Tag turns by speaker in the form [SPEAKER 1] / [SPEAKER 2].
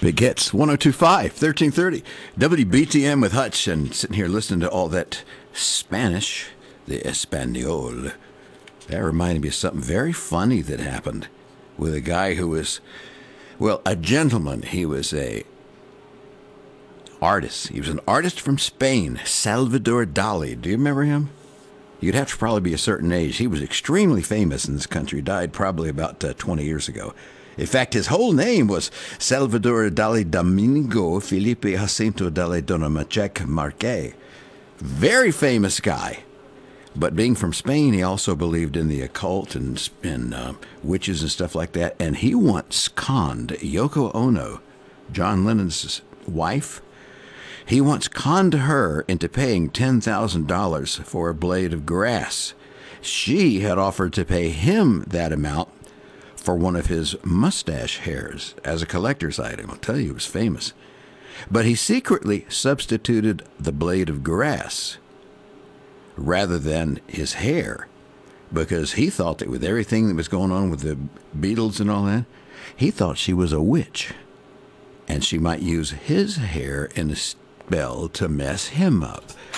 [SPEAKER 1] Big Hits, 1025, 1330. WBTM with Hutch, and sitting here listening to all that Spanish, the Espanol. That reminded me of something very funny that happened with a guy who was, well, a gentleman. He was a artist. He was an artist from Spain, Salvador Dali. Do you remember him? You'd have to probably be a certain age. He was extremely famous in this country. Died probably about 20 years ago. In fact, his whole name was Salvador Dali Domingo Felipe Jacinto Dali Donamachek Marque. Very famous guy. But being from Spain, he also believed in the occult and witches and stuff like that. And he once conned Yoko Ono, John Lennon's wife. He once conned her into paying $10,000 for a blade of grass. She had offered to pay him that amount for one of his mustache hairs as a collector's item. I'll tell you, he was famous. But he secretly substituted the blade of grass rather than his hair, because he thought that with everything that was going on with the Beatles and all that, he thought she was a witch, and she might use his hair in a spell to mess him up.